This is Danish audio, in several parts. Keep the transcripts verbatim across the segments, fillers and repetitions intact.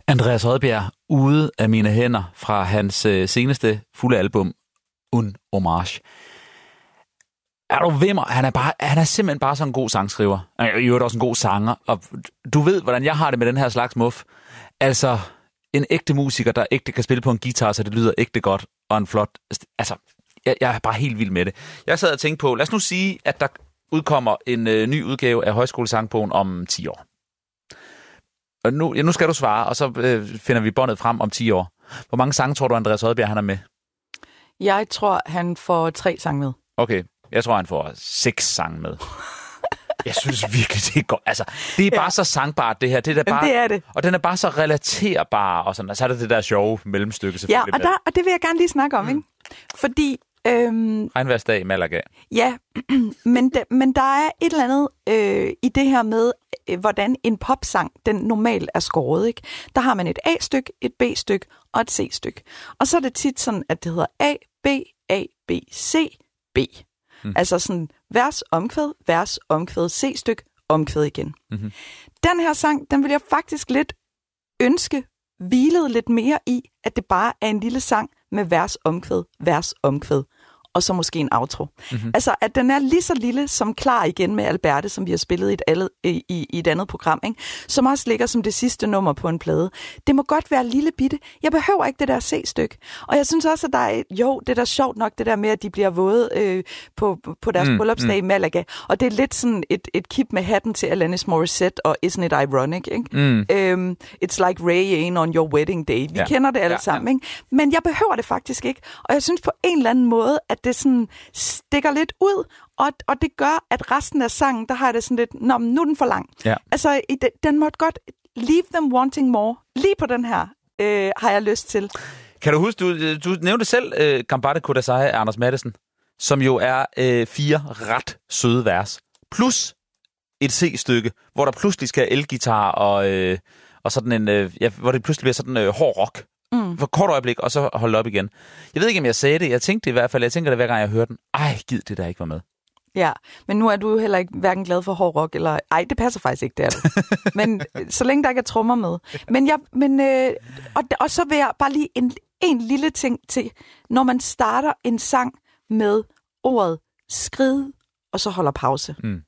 Andreas Odbjerg, ude af mine hænder fra hans øh, seneste fulde album, Un Hommage. Er du ved mig? Han er, bare, han er simpelthen bare sådan en god sangskriver. Han er i øvrigt også en god sanger. Og du ved, hvordan jeg har det med den her slags muff. Altså, en ægte musiker, der ægte kan spille på en guitar, så det lyder ægte godt og en flot... Altså, jeg, jeg er bare helt vild med det. Jeg sad og tænkte på, lad os nu sige, at der udkommer en øh, ny udgave af Højskolesangbogen om ti år. Og nu, ja, nu skal du svare, og så øh, finder vi båndet frem om ti år. Hvor mange sange tror du, Andreas Odbjerg han er med? Jeg tror, han får tre sange med. Okay, jeg tror, han får seks sange med. Jeg synes virkelig, det er godt. Altså, det er bare ja. så sangbart, det her. Det er bare, det er det. Og den er bare så relaterbar, og sådan. Og så er det det der sjove mellemstykke, selvfølgelig. Ja, og, der, og det vil jeg gerne lige snakke om, mm. ikke? Fordi... Øhm, Regnværsdag i Malaga. Ja, men, de, men der er et eller andet øh, i det her med, øh, hvordan en popsang, den normalt er skåret, ikke? Der har man et A-stykke, et B-stykke og et C-stykke. Og så er det tit sådan, at det hedder A, B, A, B, C, B. Mm. Altså sådan vers, omkvæd, vers, omkvæd, C-stykke, omkvæd igen. Mm-hmm. Den her sang, den vil jeg faktisk lidt ønske hvilede lidt mere i, at det bare er en lille sang med vers, omkvæd, vers, omkvæd, og så måske en outro. Mm-hmm. Altså, at den er lige så lille som Klar igen med Alberte, som vi har spillet i et, alle, i, i et andet program, ikke? Som også ligger som det sidste nummer på en plade. Det må godt være lille bitte. Jeg behøver ikke det der C-stykke. Og jeg synes også, at der er, jo, det er da sjovt nok, det der med, at de bliver våde øh, på, på deres mm, bryllupsdag mm. i Malaga. Og det er lidt sådan et, et kip med hatten til Alanis Morissette og Isn't It Ironic, ikke? Mm. Øhm, It's like rain on your wedding day. Vi ja. kender det alle ja, sammen, ja. Ikke? Men jeg behøver det faktisk ikke. Og jeg synes på en eller anden måde, at det sådan stikker lidt ud, og, og det gør, at resten af sangen, der har det sådan lidt, nå, nu er den for lang. Ja. Altså, den måtte godt leave them wanting more. Lige på den her øh, har jeg lyst til. Kan du huske, du, du nævnte selv øh, Gambate Kudasai af Anders Matthesen, som jo er øh, fire ret søde vers, plus et C-stykke, hvor der pludselig skal elgitar og, øh, og sådan en, øh, ja, hvor det pludselig bliver sådan øh, hård rock. Mm. For kort øjeblik, og så holde op igen. Jeg ved ikke, om jeg sagde det. Jeg tænkte det i hvert fald. Jeg tænker det hver gang, jeg hører den. Ej, gid det der ikke var med. Ja, men nu er du jo heller ikke hverken glad for hård rock, eller... Ej, det passer faktisk ikke, det er du. Men så længe der ikke er trommer med. Men jeg... Men, øh, og, og så vil jeg bare lige en, en lille ting til. Når man starter en sang med ordet skrid, og så holder pause. Mm.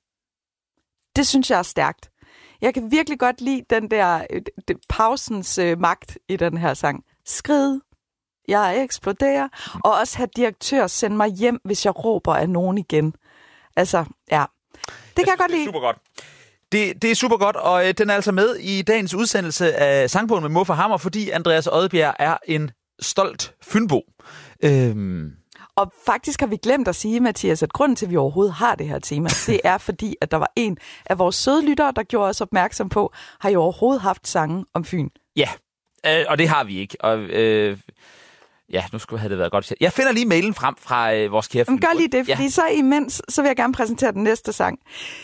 Det synes jeg er stærkt. Jeg kan virkelig godt lide den der øh, pausens øh, magt i den her sang. Skrid, jeg eksploderer, og også have direktør sende mig hjem, hvis jeg råber af nogen igen. Altså, ja. Det kan jeg, jeg godt lide. Det er super godt. Det, det er super godt, og øh, den er altså med i dagens udsendelse af Sangbogen med Muff og Hammer, fordi Andreas Odbjerg er en stolt fynbo. Øhm. Og faktisk har vi glemt at sige, Mathias, at grunden til, at vi overhovedet har det her tema, det er fordi, at der var en af vores søde lyttere, der gjorde os opmærksom på, har jo overhovedet haft sange om Fyn. Ja, øh, og det har vi ikke. Og øh, ja, nu skulle have det været godt. Jeg finder lige mailen frem fra øh, vores kære Fyn. Gør lige det, fordi ja. så imens, så vil jeg gerne præsentere den næste sang.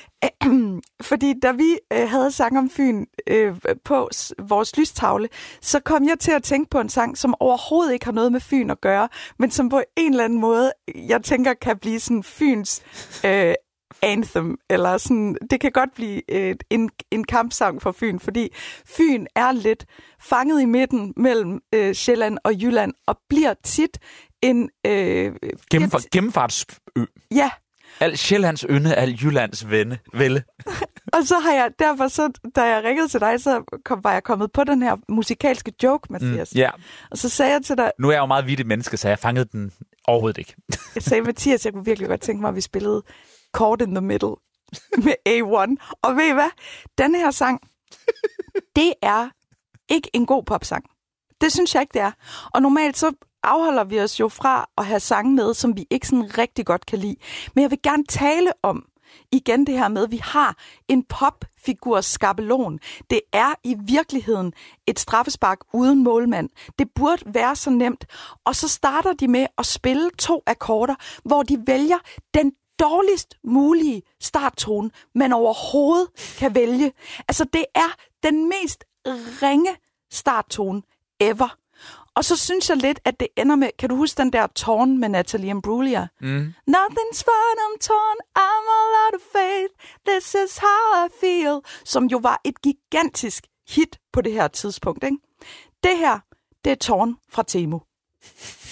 Fordi da vi øh, havde sang om Fyn øh, på vores lystavle, så kom jeg til at tænke på en sang, som overhovedet ikke har noget med Fyn at gøre, men som på en eller anden måde, jeg tænker, kan blive sådan Fyns øh, anthem, eller sådan, det kan godt blive øh, en, en kampsang for Fyn, fordi Fyn er lidt fanget i midten mellem øh, Sjælland og Jylland, og bliver tit en... Øh, Gennemfart, gennemfartsø. Ja. Al Sjællands ynde, al Jyllands venne, vælge. Og så har jeg, derfor så, da jeg ringede til dig, så kom, var jeg kommet på den her musikalske joke, Mathias. Mm, yeah. Og så sagde jeg til dig... Nu er jeg jo meget vittig menneske, så jeg fangede den overhovedet ikke. Jeg sagde, Mathias, jeg kunne virkelig godt tænke mig, at vi spillede Caught in the Middle med A et. Og ved I hvad? Den her sang, det er ikke en god popsang. Det synes jeg ikke, det er. Og normalt så afholder vi os jo fra at have sange med, som vi ikke sådan rigtig godt kan lide. Men jeg vil gerne tale om igen det her med, at vi har en popfigur skabelon. Det er i virkeligheden et straffespark uden målmand. Det burde være så nemt. Og så starter de med at spille to akkorder, hvor de vælger den dårligst mulige starttone, man overhovedet kan vælge. Altså, det er den mest ringe starttone ever. Og så synes jeg lidt, at det ender med... Kan du huske den der Torn med Natalie Imbruglia? Mm. Nothing's fun, I'm torn, I'm all out of faith, this is how I feel. Som jo var et gigantisk hit på det her tidspunkt, ikke? Det her, det er Tårn fra Temu.